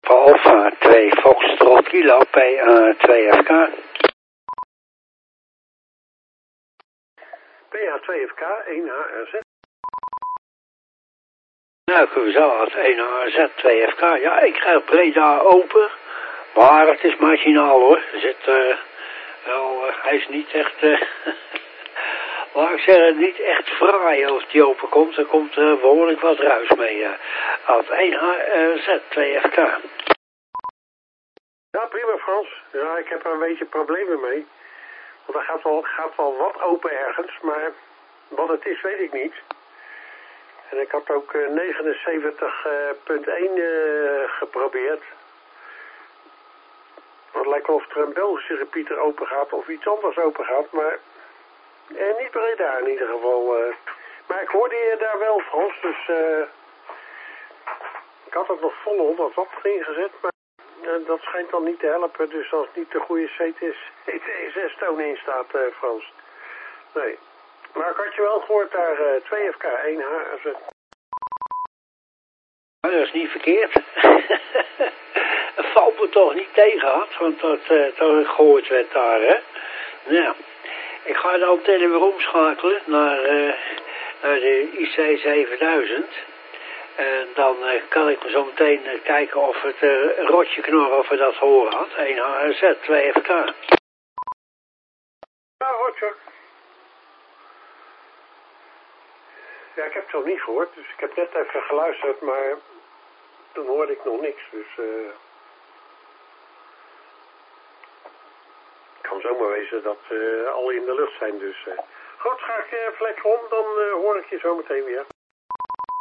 Alpha 2 Foxtrot Kilo PA2FK. PA2FK 1HRZ. Nou, Cruzaat 1HRZ 2FK. Ja, ik krijg Breda open. Maar het is machinaal hoor. Er zit hij is niet echt, laat ik zeggen, niet echt fraai als die open komt. Er komt behoorlijk wat ruis mee. Uit 1HRZ 2FK. Ja, prima Frans. Ja, ik heb er een beetje problemen mee. Want er gaat wel wat open ergens, maar wat het is weet ik niet. En ik had ook 79.1 geprobeerd. Het lijkt wel of er een Belgische repeater open gaat of iets anders open gaat, maar niet Breda in ieder geval. Maar ik hoorde je daar wel Frans, dus ik had het nog vol 100 watt ingezet, maar dat schijnt dan niet te helpen. Dus als het niet de goede CTS-toon in staat, Frans. Nee. Maar ik had je wel gehoord daar 2FK 1H. Dat is niet verkeerd. Het valt me toch niet tegen had, want dat gehoord werd daar, hè. Nou, ik ga de antenne weer omschakelen naar de IC 7000. En dan kan ik zo meteen kijken of het rotje knorren of we dat horen had. 1HRZ 2FK. Ja, Roger. Ja, ik heb het nog niet gehoord, dus ik heb net even geluisterd, maar toen hoorde ik nog niks, dus het kan zomaar wezen dat alle in de lucht zijn, dus goed, ga ik even lekker om, dan hoor ik je zo meteen weer.